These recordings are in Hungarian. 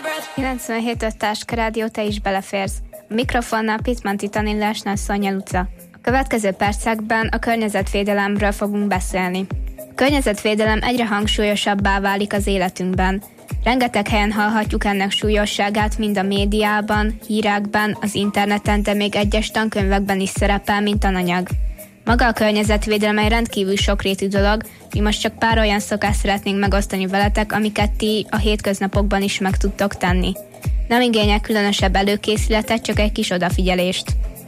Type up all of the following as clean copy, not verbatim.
97.5 Táska Rádió, te is beleférsz. A mikrofonnál Pitmanti Tanillásnál Szonya Luca. A következő percekben a környezetvédelemről fogunk beszélni. A környezetvédelem egyre hangsúlyosabbá válik az életünkben. Rengeteg helyen hallhatjuk ennek súlyosságát, mind a médiában, hírekben, az interneten, de még egyes tankönyvekben is szerepel, mint tananyag. Maga a környezetvédelem egy rendkívül sokrétű dolog, mi most csak pár olyan szokást szeretnénk megosztani veletek, amiket ti a hétköznapokban is meg tudtok tenni. Nem igényel különösebb előkészületet, csak egy kis odafigyelést.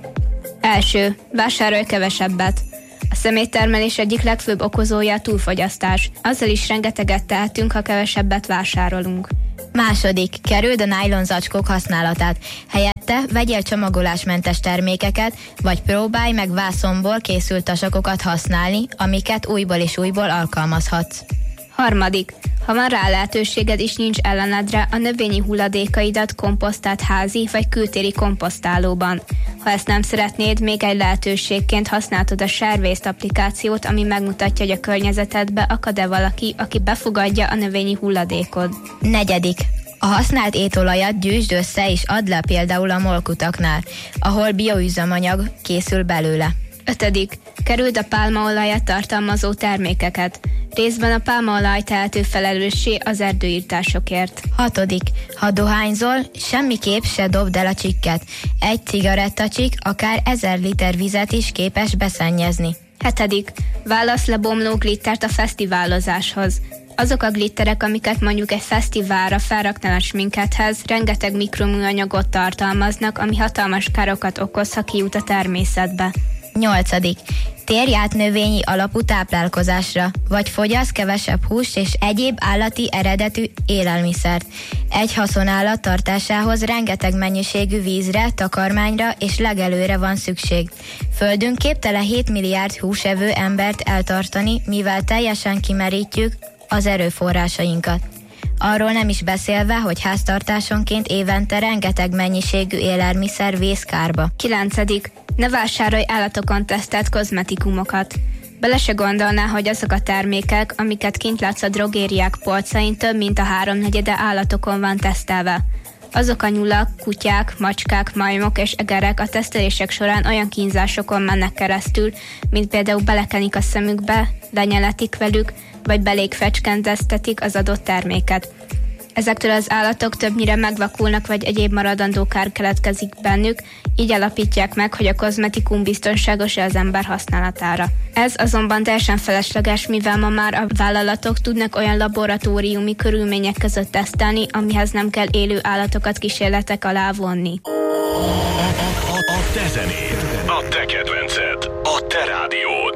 Első, vásárolj kevesebbet. A szeméttermelés egyik legfőbb okozója a túlfogyasztás. Azzal is rengeteget tehetünk, ha kevesebbet vásárolunk. Második, kerüld a nájlon zacskók használatát. Helyette vegyél csomagolásmentes termékeket, vagy próbálj meg vászonból készült tasakokat használni, amiket újból és újból alkalmazhatsz. Harmadik, ha van rá lehetőséged és nincs ellenedre, a növényi hulladékaidat komposztált házi vagy kültéri komposztálóban. Ha ezt nem szeretnéd, még egy lehetőségként használhatod a Sharewaste applikációt, ami megmutatja, hogy a környezetedbe akad-e valaki, aki befogadja a növényi hulladékod. Negyedik, a használt étolajat gyűjtsd össze és add le például a molkutaknál, ahol bioüzemanyag készül belőle. Ötödik, kerüld a pálmaolajat tartalmazó termékeket. Részben a pálmaolaj tehető felelőssé az erdőirtásokért. Hatodik, ha dohányzol, semmiképp se dobd el a csikket. Egy cigarettacsik akár 1000 liter vizet is képes beszennyezni. Hetedik, válasz le bomló glittert a fesztiválozáshoz. Azok a glitterek, amiket mondjuk egy fesztiválra felraknál a sminkethez, rengeteg mikroműanyagot tartalmaznak, ami hatalmas károkat okoz, ha kijut a természetbe. 8. Térj át növényi alapú táplálkozásra, vagy fogyasz kevesebb húst és egyéb állati eredetű élelmiszert. Egy haszonállat tartásához rengeteg mennyiségű vízre, takarmányra és legelőre van szükség. Földünk képtelen 7 milliárd húsevő embert eltartani, mivel teljesen kimerítjük az erőforrásainkat. Arról nem is beszélve, hogy háztartásonként évente rengeteg mennyiségű élelmiszer vész kárba. 9. Ne vásárolj állatokon tesztelt kozmetikumokat. Bele se gondolná, hogy azok a termékek, amiket kint látsz a drogériák polcain, több mint a 3/4 állatokon van tesztelve. Azok a nyulak, kutyák, macskák, majmok és egerek a tesztelések során olyan kínzásokon mennek keresztül, mint például belekenik a szemükbe, lenyeletik velük, vagy beléjük fecskendeztetik az adott terméket. Ezektől az állatok többnyire megvakulnak, vagy egyéb maradandó kár keletkezik bennük, így alapítják meg, hogy a kozmetikum biztonságos-e az ember használatára. Ez azonban teljesen felesleges, mivel ma már a vállalatok tudnak olyan laboratóriumi körülmények között tesztelni, amihez nem kell élő állatokat kísérletek alá vonni. A te zenéd, a te kedvenced, a te rádiód.